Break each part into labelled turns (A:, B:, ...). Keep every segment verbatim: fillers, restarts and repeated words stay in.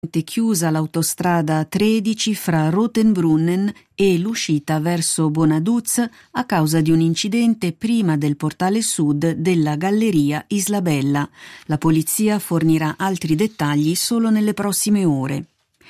A: chiusa l'autostrada tredici fra Rotenbrunnen e l'uscita verso Bonaduz a causa di un incidente prima del portale sud della galleria Isla Bella. La polizia fornirà altri dettagli solo nelle prossime ore.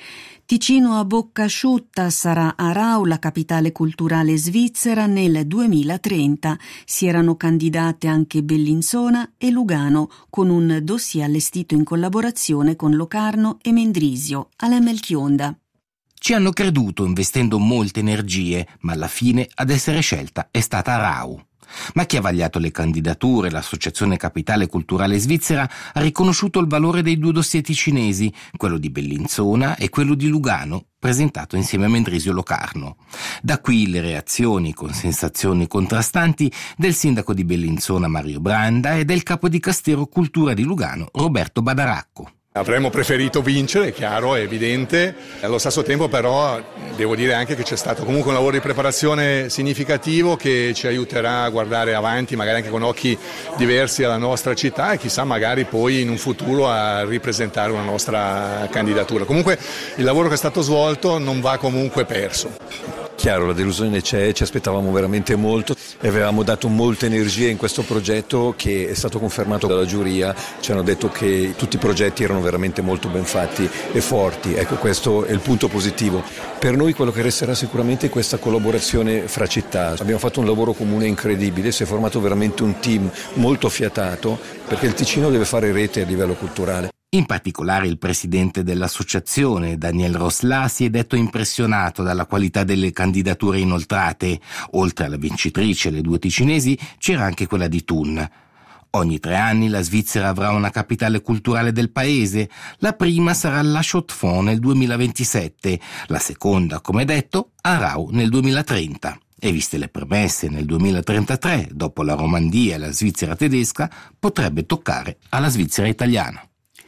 A: Ticino a bocca asciutta sarà Aarau la capitale culturale svizzera nel duemilatrenta. Si erano candidate anche Bellinzona e Lugano, con un dossier allestito in collaborazione con Locarno e Mendrisio. Alain Melchionda.
B: Ci hanno creduto investendo molte energie, ma alla fine ad essere scelta è stata Aarau. Ma chi ha vagliato le candidature, l'Associazione Capitale Culturale Svizzera, ha riconosciuto il valore dei due dossier ticinesi, quello di Bellinzona e quello di Lugano, presentato insieme a Mendrisio Locarno. Da qui le reazioni con sensazioni contrastanti del sindaco di Bellinzona Mario Branda e del capo di Castero Cultura di Lugano Roberto Badaracco.
C: Avremmo preferito vincere, è chiaro, è evidente. Allo stesso tempo però devo dire anche che c'è stato comunque un lavoro di preparazione significativo che ci aiuterà a guardare avanti, magari anche con occhi diversi alla nostra città e chissà magari poi in un futuro a ripresentare una nostra candidatura. Comunque il lavoro che è stato svolto non va comunque perso.
D: Chiaro, la delusione c'è, ci aspettavamo veramente molto e avevamo dato molte energie in questo progetto che è stato confermato dalla giuria. Ci hanno detto che tutti i progetti erano veramente molto ben fatti e forti. Ecco, questo è il punto positivo. Per noi quello che resterà sicuramente è questa collaborazione fra città. Abbiamo fatto un lavoro comune incredibile, si è formato veramente un team molto affiatato perché il Ticino deve fare rete a livello culturale.
B: In particolare il presidente dell'associazione, Daniel Rosla, si è detto impressionato dalla qualità delle candidature inoltrate. Oltre alla vincitrice, le due ticinesi, c'era anche quella di Thun. Ogni tre anni la Svizzera avrà una capitale culturale del paese. La prima sarà la Chaux-de-Fonds nel duemilaventisette, la seconda, come detto, Aarau nel duemilatrenta. E viste le premesse, nel duemilatrentatré, dopo la Romandia e la Svizzera tedesca, potrebbe toccare alla Svizzera italiana.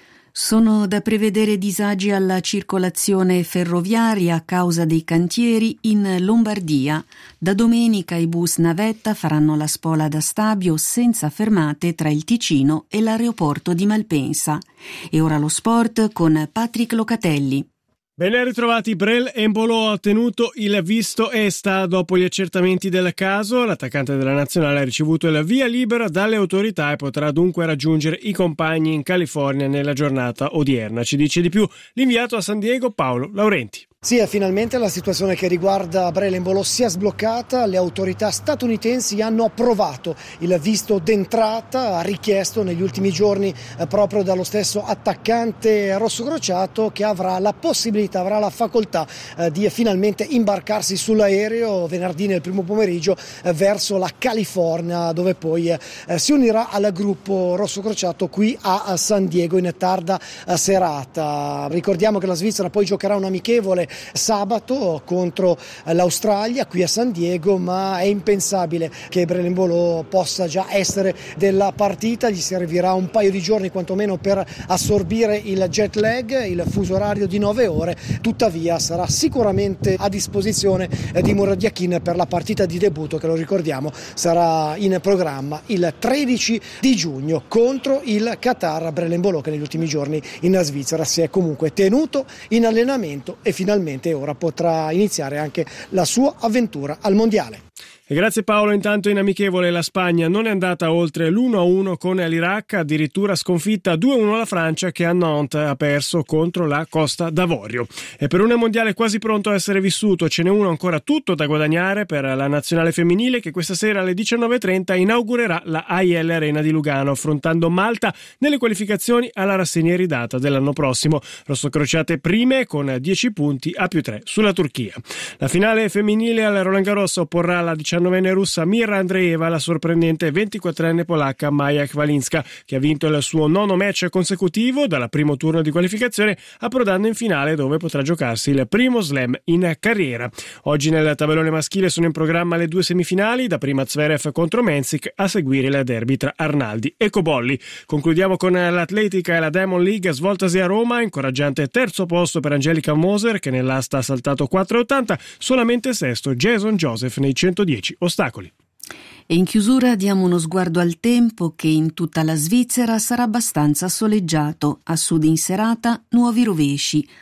A: Sono da prevedere disagi alla circolazione ferroviaria a causa dei cantieri in Lombardia. Da domenica i bus navetta faranno la spola da Stabio senza fermate tra il Ticino e l'aeroporto di Malpensa. E ora lo sport con Patrick Locatelli.
E: Ben ritrovati. Brel Embolo ha ottenuto il visto ESTA dopo gli accertamenti del caso. L'attaccante della nazionale ha ricevuto il via libera dalle autorità e potrà dunque raggiungere i compagni in California nella giornata odierna. Ci dice di più l'inviato a San Diego Paolo Laurenti.
F: Sì, finalmente la situazione che riguarda Brel Embolo si è sbloccata. Le autorità statunitensi hanno approvato il visto d'entrata richiesto negli ultimi giorni eh, proprio dallo stesso attaccante rossocrociato, che avrà la possibilità, avrà la facoltà eh, di finalmente imbarcarsi sull'aereo venerdì nel primo pomeriggio eh, verso la California, dove poi eh, si unirà al gruppo rossocrociato qui a, a San Diego in tarda eh, serata. Ricordiamo che la Svizzera poi giocherà un amichevole sabato contro l'Australia qui a San Diego, ma è impensabile che Brel Embolo possa già essere della partita. Gli servirà un paio di giorni quantomeno per assorbire il jet lag, il fuso orario di nove ore. Tuttavia sarà sicuramente a disposizione di Murat Yakin per la partita di debutto, che lo ricordiamo sarà in programma il tredici di giugno contro il Qatar. Brel Embolo, che negli ultimi giorni in Svizzera si è comunque tenuto in allenamento e finalmente ora potrà iniziare anche la sua avventura al mondiale.
E: E grazie Paolo. Intanto in amichevole la Spagna non è andata oltre l'uno a uno con l'Iraq, addirittura sconfitta due a uno la Francia, che a Nantes ha perso contro la Costa d'Avorio. E per un mondiale quasi pronto a essere vissuto, ce n'è uno ancora tutto da guadagnare per la nazionale femminile, che questa sera alle diciannove e trenta inaugurerà la A I L Arena di Lugano, affrontando Malta nelle qualificazioni alla rassegna iridata dell'anno prossimo. Rossocrociate prime con dieci punti a più tre sulla Turchia. La finale femminile al Roland Garros opporrà la diciannovenne russa Mira Andreeva alla sorprendente ventiquattrenne polacca Maja Kwalinska, che ha vinto il suo nono match consecutivo dal primo turno di qualificazione, approdando in finale, dove potrà giocarsi il primo slam in carriera. Oggi nel tabellone maschile sono in programma le due semifinali, da prima Zverev contro Mensik, a seguire il derby tra Arnaldi e Cobolli. Concludiamo con l'atletica e la Diamond League svoltasi a Roma, incoraggiante terzo posto per Angelica Moser, che nell'asta ha saltato quattro e ottanta, solamente sesto Jason Joseph nei centodieci ostacoli.
A: E in chiusura diamo uno sguardo al tempo, che in tutta la Svizzera sarà abbastanza soleggiato. A sud in serata nuovi rovesci,